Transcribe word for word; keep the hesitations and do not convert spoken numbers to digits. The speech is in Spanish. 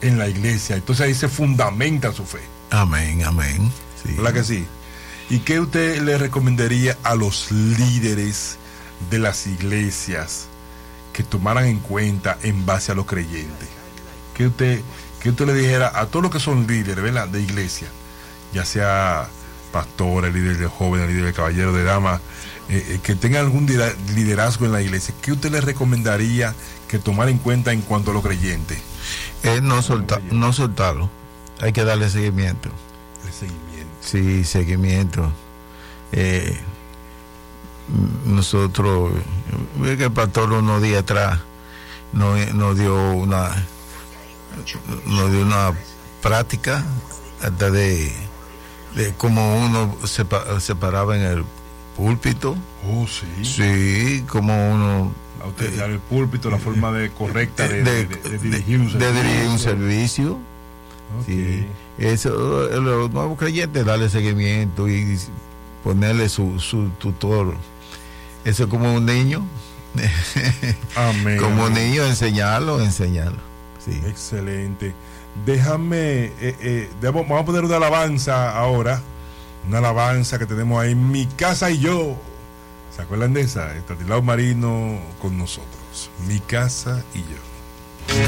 en la iglesia. Entonces ahí se fundamenta su fe. Amén, amén. Sí. ¿Verdad que sí? ¿Y qué usted le recomendaría a los líderes de las iglesias que tomaran en cuenta en base a los creyentes? ¿Qué usted, qué usted le dijera a todos los que son líderes, ¿verdad?, de iglesia? Ya sea pastores, líderes de jóvenes, líderes de caballeros, de damas, eh, eh, que tengan algún liderazgo en la iglesia. ¿Qué usted le recomendaría que tomara en cuenta en cuanto a los creyentes? Eh, no, solta, no soltarlo. Hay que darle seguimiento. El seguimiento. Sí, seguimiento. Eh, nosotros, ve que el pastor unos días atrás nos, nos dio una nos dio una práctica hasta de, de cómo uno se, se paraba en el púlpito. Oh, sí. Sí, como uno a utilizar el púlpito, la forma de correcta de, de, de, de, de dirigir un servicio. De dirigir un servicio. Okay. Sí. Eso, los nuevos creyentes, darle seguimiento y ponerle su, su tutor. Eso es como un niño. Amén. Como un niño, enseñarlo, enseñarlo. Sí. Excelente. Déjame, eh, eh, debo, vamos a poner una alabanza ahora. Una alabanza que tenemos ahí, Mi Casa y Yo. ¿Se acuerdan de esa? Estanislao Marino con nosotros. Mi Casa y Yo.